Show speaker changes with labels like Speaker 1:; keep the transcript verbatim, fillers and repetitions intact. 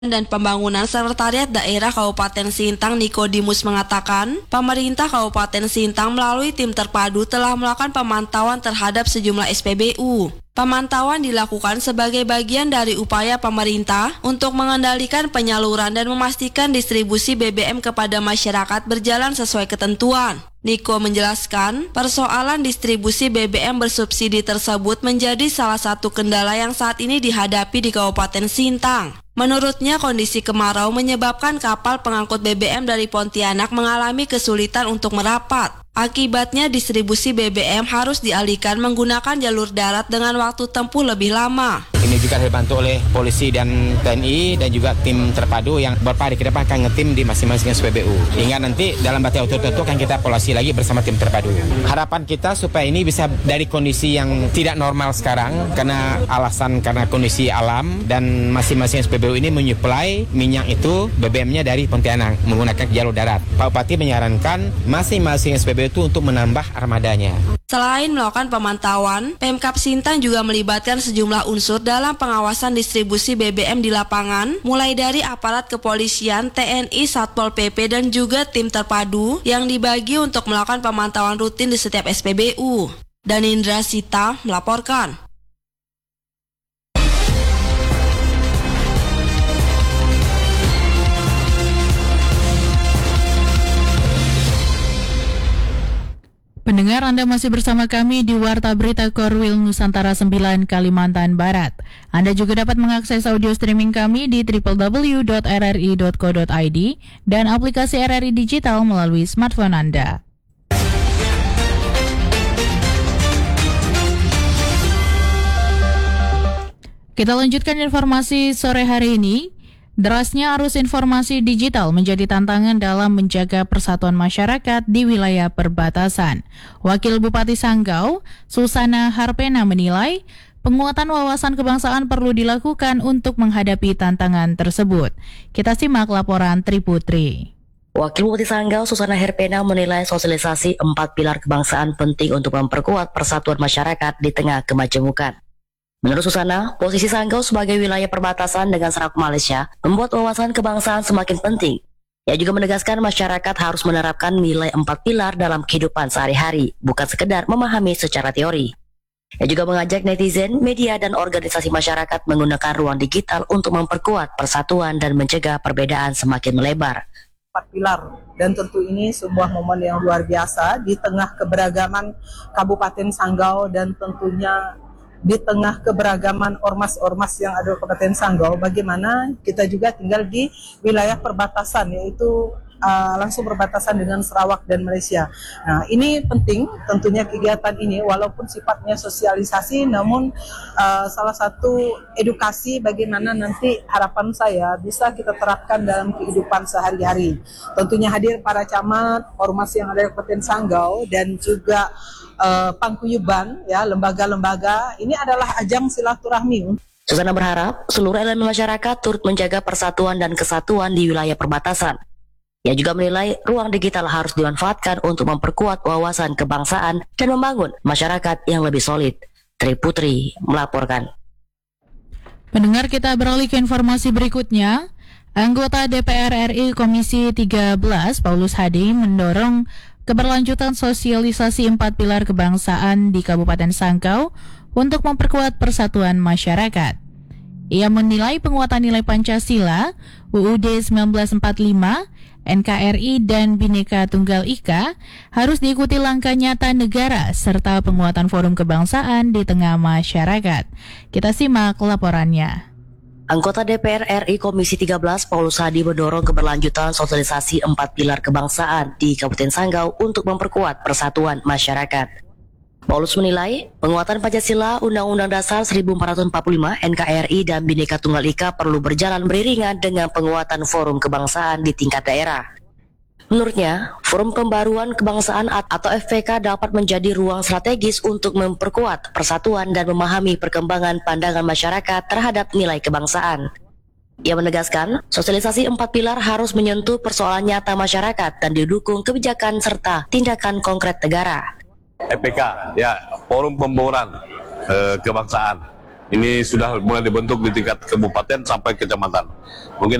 Speaker 1: dan Pembangunan Sekretariat Daerah Kabupaten Sintang Nikodemus mengatakan, pemerintah Kabupaten Sintang melalui tim terpadu telah melakukan pemantauan terhadap sejumlah S P B U. Pemantauan dilakukan sebagai bagian dari upaya pemerintah untuk mengendalikan penyaluran dan memastikan distribusi B B M kepada masyarakat berjalan sesuai ketentuan. Niko menjelaskan, persoalan distribusi B B M bersubsidi tersebut menjadi salah satu kendala yang saat ini dihadapi di Kabupaten Sintang. Menurutnya, kondisi kemarau menyebabkan kapal pengangkut B B M dari Pontianak mengalami kesulitan untuk merapat. Akibatnya, distribusi B B M harus dialihkan menggunakan jalur darat dengan waktu tempuh lebih lama.
Speaker 2: Ini juga dibantu oleh polisi dan T N I dan juga tim terpadu yang beberapa hari ke depan akan ngetim di masing-masing S P B U. Hingga nanti dalam batas waktu tertentu akan kita evaluasi lagi bersama tim terpadu. Harapan kita supaya ini bisa dari kondisi yang tidak normal sekarang karena alasan karena kondisi alam dan masing-masing S P B U ini menyuplai minyak itu B B M-nya dari Pontianak menggunakan jalur darat. Pak Bupati menyarankan masing-masing S P B U itu untuk menambah armadanya.
Speaker 1: Selain melakukan pemantauan, Pemkab Sintang juga melibatkan sejumlah unsur dalam pengawasan distribusi B B M di lapangan, mulai dari aparat kepolisian, T N I, Satpol P P, dan juga tim terpadu yang dibagi untuk melakukan pemantauan rutin di setiap S P B U. Danindra Sita melaporkan.
Speaker 3: Pendengar, Anda masih bersama kami di Warta Berita Korwil Nusantara sembilan Kalimantan Barat. Anda juga dapat mengakses audio streaming kami di w w w dot r r i dot co dot i d dan aplikasi R R I Digital melalui smartphone Anda. Kita lanjutkan informasi sore hari ini. Derasnya arus informasi digital menjadi tantangan dalam menjaga persatuan masyarakat di wilayah perbatasan. Wakil Bupati Sanggau, Susana Harpena menilai, penguatan wawasan kebangsaan perlu dilakukan untuk menghadapi tantangan tersebut. Kita simak laporan Triputri.
Speaker 4: Wakil Bupati Sanggau, Susana Harpena menilai sosialisasi empat pilar kebangsaan penting untuk memperkuat persatuan masyarakat di tengah kemajemukan. Menurut Susana, posisi Sanggau sebagai wilayah perbatasan dengan Sarawak Malaysia membuat wawasan kebangsaan semakin penting. Ia juga menegaskan masyarakat harus menerapkan nilai empat pilar dalam kehidupan sehari-hari, bukan sekedar memahami secara teori. Ia juga mengajak netizen, media, dan organisasi masyarakat menggunakan ruang digital untuk memperkuat persatuan dan mencegah perbedaan semakin melebar.
Speaker 5: Empat pilar, dan tentu ini sebuah momen yang luar biasa di tengah keberagaman Kabupaten Sanggau dan tentunya di tengah keberagaman ormas-ormas yang ada di Kabupaten Sanggau, bagaimana kita juga tinggal di wilayah perbatasan, yaitu uh, langsung berbatasan dengan Sarawak dan Malaysia. Nah, ini penting tentunya kegiatan ini, walaupun sifatnya sosialisasi, namun uh, salah satu edukasi bagaimana nanti harapan saya bisa kita terapkan dalam kehidupan sehari-hari. Tentunya hadir para camat, ormas yang ada di Kabupaten Sanggau, dan juga Uh, pangkuyuban, ya, lembaga-lembaga, ini adalah ajang silaturahmi.
Speaker 4: Susana berharap seluruh elemen masyarakat turut menjaga persatuan dan kesatuan di wilayah perbatasan. Ia juga menilai ruang digital harus dimanfaatkan untuk memperkuat wawasan kebangsaan dan membangun masyarakat yang lebih solid. Tri Putri melaporkan.
Speaker 3: Pendengar, kita beralih ke informasi berikutnya. Anggota D P R R I Komisi tiga belas, Paulus Hadi, mendorong keberlanjutan sosialisasi empat pilar kebangsaan di Kabupaten Sanggau untuk memperkuat persatuan masyarakat. Ia menilai penguatan nilai Pancasila, U U D seribu sembilan ratus empat puluh lima, N K R I, dan Bhinneka Tunggal Ika harus diikuti langkah nyata negara serta penguatan forum kebangsaan di tengah masyarakat. Kita simak laporannya.
Speaker 4: Anggota D P R R I Komisi tiga belas, Paulus Hadi, mendorong keberlanjutan sosialisasi empat pilar kebangsaan di Kabupaten Sanggau untuk memperkuat persatuan masyarakat. Paulus menilai, penguatan Pancasila, Undang-Undang Dasar seribu empat ratus empat puluh lima, N K R I, dan Bhinneka Tunggal Ika perlu berjalan beriringan dengan penguatan forum kebangsaan di tingkat daerah. Menurutnya, Forum Pembaruan Kebangsaan atau F P K dapat menjadi ruang strategis untuk memperkuat persatuan dan memahami perkembangan pandangan masyarakat terhadap nilai kebangsaan. Ia menegaskan, sosialisasi empat pilar harus menyentuh persoalan nyata masyarakat dan didukung kebijakan serta tindakan konkret negara.
Speaker 6: F P K, ya, Forum Pembaruan eh, Kebangsaan. Ini sudah mulai dibentuk di tingkat kabupaten sampai kecamatan. Mungkin